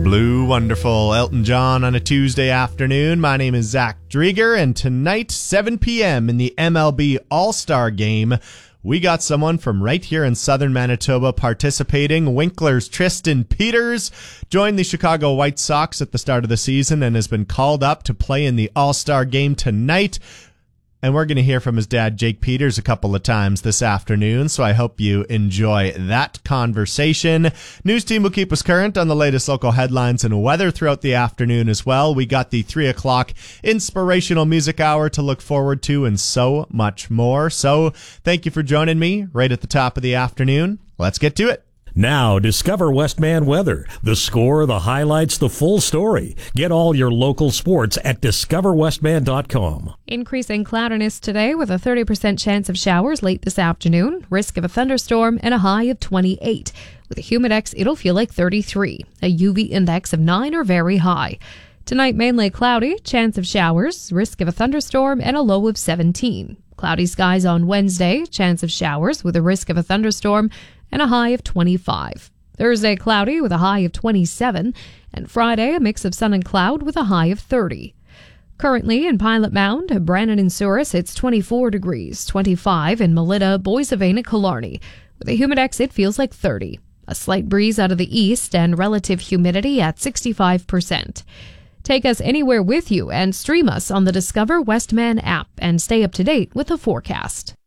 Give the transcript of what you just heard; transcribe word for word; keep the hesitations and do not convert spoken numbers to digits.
Blue Wonderful, Elton John on a Tuesday afternoon. My name is Zach Drieger, and tonight, seven p.m. in the M L B All-Star Game, we got someone from right here in southern Manitoba participating. Winkler's Tristan Peters joined the Chicago White Sox at the start of the season and has been called up to play in the All-Star Game tonight. And we're going to hear from his dad, Jake Peters, a couple of times this afternoon, so I hope you enjoy that conversation. News team will keep us current on the latest local headlines and weather throughout the afternoon as well. We got the three o'clock inspirational music hour to look forward to and so much more. So thank you for joining me right at the top of the afternoon. Let's get to it. Now, discover Westman weather. The score, the highlights, the full story. Get all your local sports at discover westman dot com. Increasing cloudiness today with a thirty percent chance of showers late this afternoon, risk of a thunderstorm, and a high of twenty-eight. With a humidex, it'll feel like thirty-three. A U V index of nine or very high. Tonight, mainly cloudy, chance of showers, risk of a thunderstorm, and a low of seventeen. Cloudy skies on Wednesday, chance of showers with a risk of a thunderstorm, and a high of twenty-five. Thursday, cloudy with a high of twenty-seven, and Friday, a mix of sun and cloud with a high of thirty. Currently in Pilot Mound, Brandon and Souris, it's twenty-four degrees, twenty-five in Melita, Boissevain, and Killarney. With a humidex, it feels like thirty. A slight breeze out of the east and relative humidity at sixty-five percent. Take us anywhere with you and stream us on the Discover Westman app and stay up to date with the forecast.